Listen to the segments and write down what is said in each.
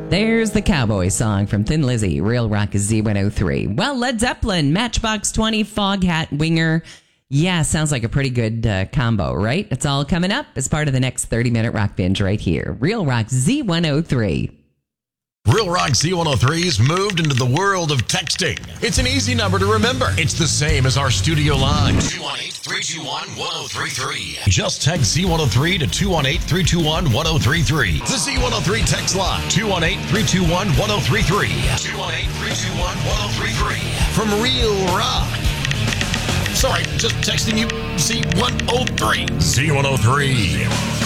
There's the cowboy song from Thin Lizzy, Real Rock Z103. Well, Led Zeppelin, Matchbox 20, Foghat, Winger. Yeah, sounds like a pretty good combo, right? It's all coming up as part of the next 30-minute rock binge right here. Real Rock Z103. Real Rock Z103's moved into the world of texting. It's an easy number to remember. It's the same as our studio line. 218-321-1033. Just text Z103 to 218-321-1033. The Z103 text line. 218-321-1033. 218-321-1033. From Real Rock. Sorry, just texting you Z103. Z103.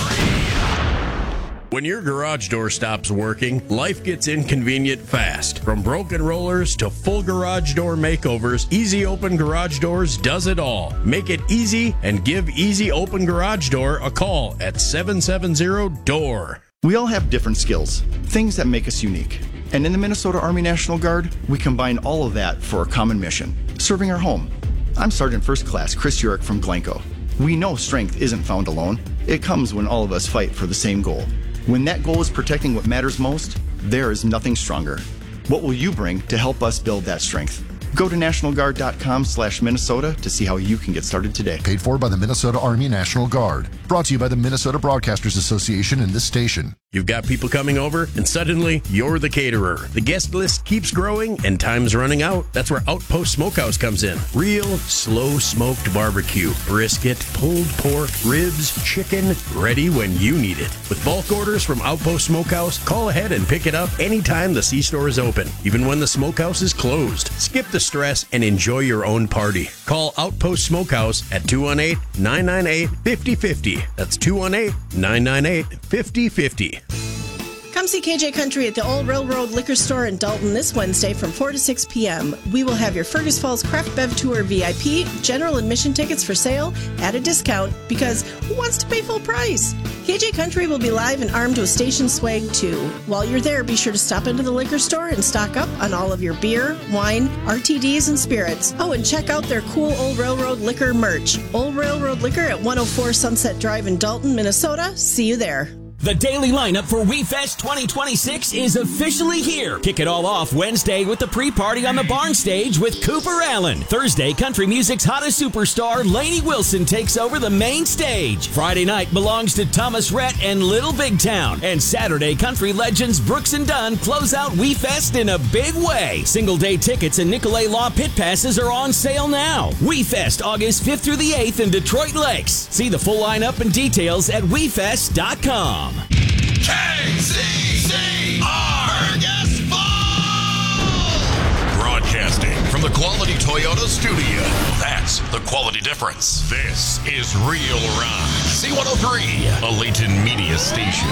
When your garage door stops working, life gets inconvenient fast. From broken rollers to full garage door makeovers, Easy Open Garage Doors does it all. Make it easy and give Easy Open Garage Door a call at 770-DOOR. We all have different skills, things that make us unique. And in the Minnesota Army National Guard, we combine all of that for a common mission, serving our home. I'm Sergeant First Class Chris Urich from Glencoe. We know strength isn't found alone. It comes when all of us fight for the same goal. When that goal is protecting what matters most, there is nothing stronger. What will you bring to help us build that strength? Go to nationalguard.com/Minnesota to see how you can get started today. Paid for by the Minnesota Army National Guard. Brought to you by the Minnesota Broadcasters Association and this station. You've got people coming over, and suddenly you're the caterer. The guest list keeps growing, and time's running out. That's where Outpost Smokehouse comes in. Real, slow-smoked barbecue, brisket, pulled pork, ribs, chicken, ready when you need it. With bulk orders from Outpost Smokehouse, call ahead and pick it up anytime the C-store is open, even when the smokehouse is closed. Skip the stress and enjoy your own party. Call Outpost Smokehouse at 218-998-5050. That's 218-998-5050. Come see KJ Country at the Old Railroad Liquor Store in Dalton this Wednesday from 4 to 6 p.m. We will have your Fergus Falls Craft Bev Tour VIP, general admission tickets for sale at a discount because who wants to pay full price? KJ Country will be live and armed with station swag too. While you're there, be sure to stop into the liquor store and stock up on all of your beer, wine, RTDs, and spirits. Oh, and check out their cool Old Railroad Liquor merch. Old Railroad Liquor at 104 Sunset Drive in Dalton, Minnesota. See you there. The daily lineup for WeFest 2026 is officially here. Kick it all off Wednesday with the pre-party on the barn stage with Cooper Allen. Thursday, country music's hottest superstar, Lainey Wilson, takes over the main stage. Friday night belongs to Thomas Rhett and Little Big Town. And Saturday, country legends Brooks and Dunn close out WeFest in a big way. Single-day tickets and Nicolay Law pit passes are on sale now. WeFest, August 5th through the 8th in Detroit Lakes. See the full lineup and details at WeFest.com. KCCR Fergus Falls! Broadcasting from the Quality Toyota Studio. That's the quality difference. This is Real Rock Z103, a Layton Media station.